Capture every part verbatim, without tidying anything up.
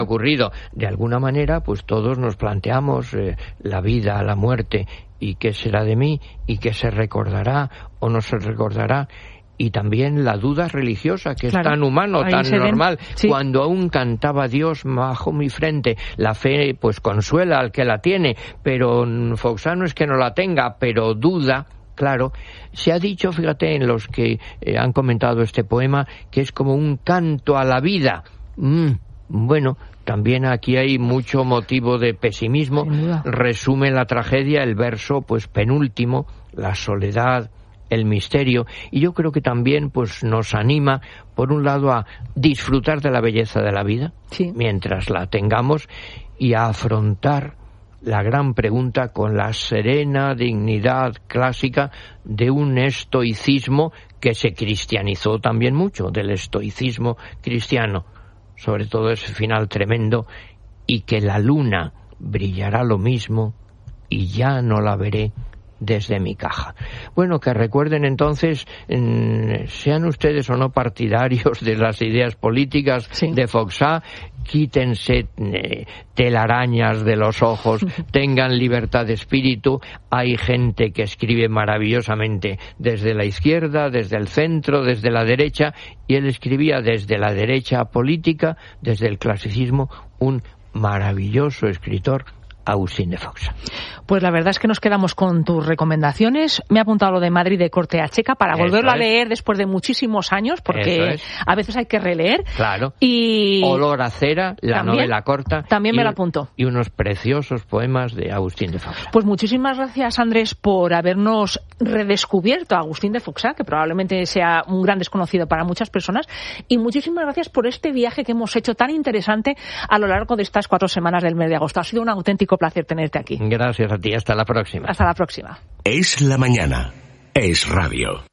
ocurrido. De alguna manera, pues todos nos planteamos eh, la vida, la muerte, y qué será de mí, y qué se recordará o no se recordará. Y también la duda religiosa, que claro, es tan humano, tan normal. Sí. Cuando aún cantaba Dios bajo mi frente, la fe pues consuela al que la tiene, pero Foxá no es que no la tenga, pero duda. Claro, se ha dicho, fíjate, en los que eh, han comentado este poema, que es como un canto a la vida. Mm, bueno, también aquí hay mucho motivo de pesimismo. Resume la tragedia el verso pues penúltimo, la soledad, el misterio, y yo creo que también pues nos anima, por un lado, a disfrutar de la belleza de la vida, sí, mientras la tengamos, y a afrontar la gran pregunta con la serena dignidad clásica de un estoicismo que se cristianizó también mucho, del estoicismo cristiano, sobre todo ese final tremendo, y que la luna brillará lo mismo y ya no la veré desde mi caja. Bueno, que recuerden entonces, eh, sean ustedes o no partidarios de las ideas políticas sí. de Foxá, quítense eh, telarañas de los ojos, tengan libertad de espíritu. Hay gente que escribe maravillosamente desde la izquierda, desde el centro, desde la derecha, y él escribía desde la derecha política, desde el clasicismo, un maravilloso escritor, Agustín de Foxá. Pues la verdad es que nos quedamos con tus recomendaciones. Me he apuntado lo de Madrid de Corte a Checa para Eso volverlo es. a leer después de muchísimos años, porque es. a veces hay que releer. Claro. Y Olor a cera, la también, novela corta. También me y, lo apunto. Y unos preciosos poemas de Agustín de Foxá. Pues muchísimas gracias, Andrés, por habernos redescubierto a Agustín de Foxá, que probablemente sea un gran desconocido para muchas personas. Y muchísimas gracias por este viaje que hemos hecho tan interesante a lo largo de estas cuatro semanas del mes de agosto. Ha sido un auténtico placer tenerte aquí. Gracias a ti, hasta la próxima. Hasta la próxima. Es la mañana. Es radio.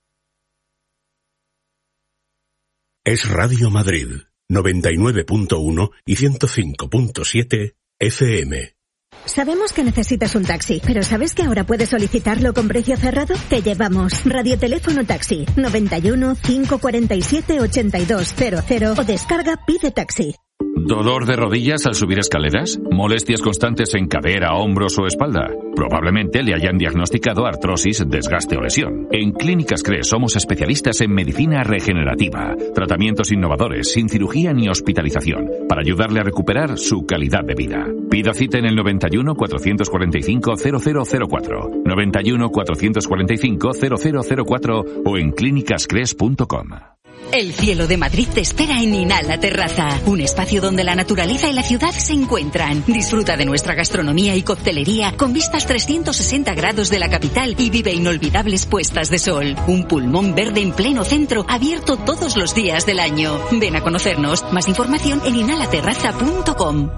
Es Radio Madrid, noventa y nueve punto uno y ciento cinco punto siete F M. Sabemos que necesitas un taxi, pero ¿sabes que ahora puedes solicitarlo con precio cerrado? Te llevamos. Radioteléfono Taxi, noventa y uno, cinco cuarenta y siete, ochenta y dos cero cero o descarga Pide Taxi. ¿Dolor de rodillas al subir escaleras? ¿Molestias constantes en cadera, hombros o espalda? Probablemente le hayan diagnosticado artrosis, desgaste o lesión. En Clínicas Cres somos especialistas en medicina regenerativa, tratamientos innovadores, sin cirugía ni hospitalización, para ayudarle a recuperar su calidad de vida. Pida cita en el noventa y uno, cuatrocientos cuarenta y cinco, cero cero cero cuatro, noventa y uno, cuatrocientos cuarenta y cinco, cero cero cero cuatro o en clínicas cres punto com. El cielo de Madrid te espera en Inhala Terraza, un espacio donde la naturaleza y la ciudad se encuentran. Disfruta de nuestra gastronomía y coctelería con vistas trescientos sesenta grados de la capital y vive inolvidables puestas de sol. Un pulmón verde en pleno centro, abierto todos los días del año. Ven a conocernos. Más información en inhala terraza punto com.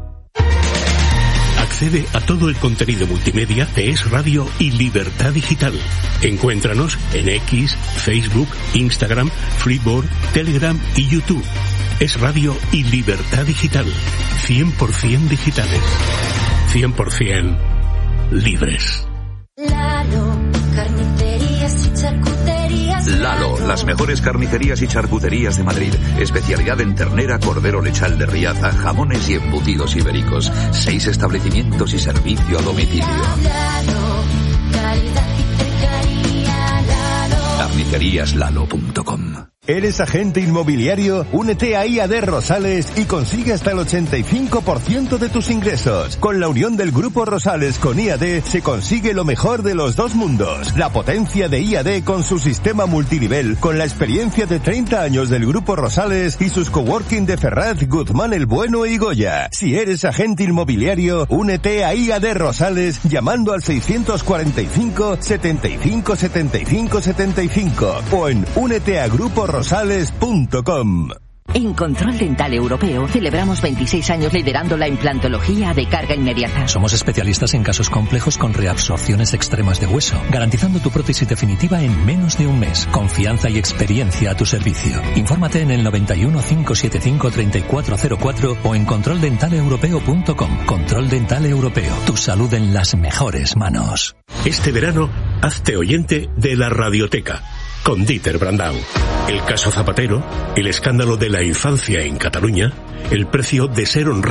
Accede a todo el contenido multimedia de Es Radio y Libertad Digital. Encuéntranos en X, Facebook, Instagram, Freeboard, Telegram y YouTube. Es Radio y Libertad Digital. cien por ciento digitales. cien por ciento libres. Lalo, carnicerías y charcuterías. Lalo, las mejores carnicerías y charcuterías de Madrid. Especialidad en ternera, cordero lechal de Riaza, jamones y embutidos ibéricos. Seis establecimientos y servicio a domicilio. Lalo, calidad y cercanía, Lalo. carnicerías lalo punto com. ¿Eres agente inmobiliario? Únete a I A D Rosales y consigue hasta el ochenta y cinco por ciento de tus ingresos. Con la unión del Grupo Rosales con I A D se consigue lo mejor de los dos mundos. La potencia de I A D con su sistema multinivel, con la experiencia de treinta años del Grupo Rosales y sus coworking de Ferraz, Guzmán el Bueno y Goya. Si eres agente inmobiliario, únete a I A D Rosales llamando al seiscientos cuarenta y cinco, setenta y cinco, setenta y cinco, setenta y cinco o en únete a grupo rosales punto com. En Control Dental Europeo celebramos veintiséis años liderando la implantología de carga inmediata. Somos especialistas en casos complejos con reabsorciones extremas de hueso, garantizando tu prótesis definitiva en menos de un mes. Confianza y experiencia a tu servicio. Infórmate en el noventa y uno, cinco setenta y cinco, treinta y cuatro cero cuatro o en control dental europeo punto com. Control Dental Europeo. Tu salud en las mejores manos. Este verano, hazte oyente de la Radioteca. con Dieter Brandau. El caso Zapatero, el escándalo de la infancia en Cataluña, el precio de ser honrado